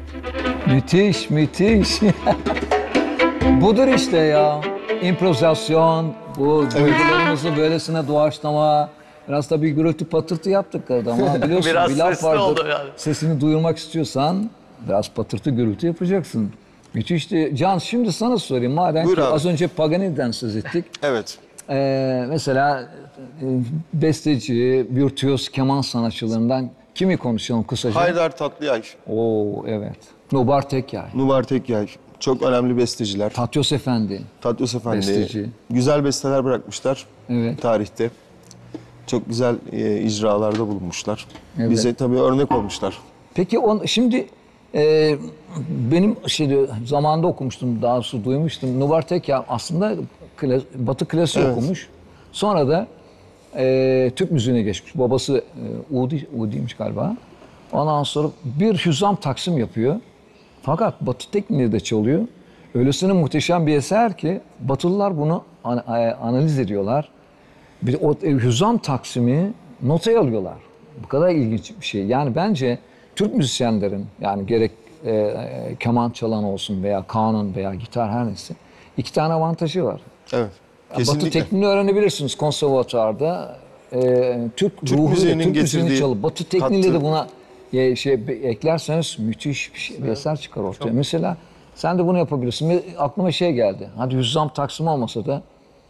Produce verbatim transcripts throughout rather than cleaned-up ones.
Müthiş, müthiş. Budur işte ya. İmprovizasyon, bu duygularımızı böylesine doğaçlama. Biraz da bir gürültü patırtı yaptık orada ama biliyorsun Biraz bir laf sesli vardır. oldu yani. Sesini duyurmak istiyorsan biraz patırtı gürültü yapacaksın. Müthişti. Can, şimdi sana sorayım madem Buyur ki abi. az önce Pagani'den söz ettik. Evet. Ee, mesela e, besteci, virtüöz keman sanatçılarından kimi konuşalım kısaca? Haydar Tatlıyay, Oo evet. Nubar Tekyay, Nubar Tekyay. Çok önemli besteciler. Tatyos Efendi. Tatyos Efendi. Besteci. Güzel besteler bırakmışlar Evet. tarihte. Çok güzel e, icralarda bulunmuşlar. Evet. Bize tabii örnek olmuşlar. Peki on, şimdi e, benim şeyde zamanında okumuştum, daha doğrusu duymuştum. Nubar Tekyay aslında klas, Batı klasiği Evet. okumuş. Sonra da e, Türk müziğine geçmiş. Babası e, Udi, Udi'ymiş galiba. Ondan sonra bir hüzzam taksim yapıyor. Fakat Batı tekniği de çalıyor. Öylesine muhteşem bir eser ki Batılılar bunu an- analiz ediyorlar. Bir de o hüzzam taksimi notaya alıyorlar. Bu kadar ilginç bir şey. Yani bence Türk müzisyenlerin yani gerek e, e, keman çalan olsun veya kanun veya gitar her neyse iki tane avantajı var. Evet. Batı Kesinlikle. tekniğini öğrenebilirsiniz konservatuarda. E, Türk, Türk ruhuyla müziğinin Türk müziğini getirdiği çalıp Batı tekniğiyle de katkı- buna e, şey be- eklerseniz müthiş bir, şey, bir eser çıkar ortaya. Mesela sen de bunu yapabilirsin. Ve aklıma şey geldi. Hadi hüzzam taksim olmasa da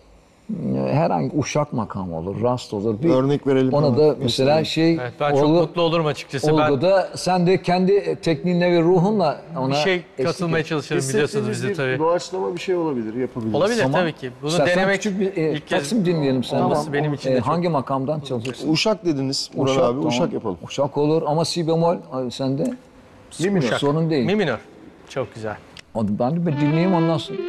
e, herhangi uşak makamı olur, rast olur. Bir, Örnek verelim Ona hemen. da mesela şey Evet, ben çok Olgu- mutlu olurum açıkçası. Olgu'da sen de kendi tekniğinle ve ruhunla ona Ben bir şey eşlik katılmaya et. çalışırım biliyorsunuz bizi tabii. doğaçlama bir şey olabilir, yapabiliriz. Olabilir Tamam. tabii ki. Bunu İstersen denemek küçük bir e, ilk kez taksim dinleyelim sen. olması benim için de çok- Hangi makamdan çalacaksın? Uşak dediniz Burhan abi, tamam. uşak yapalım. Uşak olur ama si bemol sen de Mi minör. sorun değil. Mi minör. Çok güzel. Hadi ben de bir dinleyeyim ondan sonra.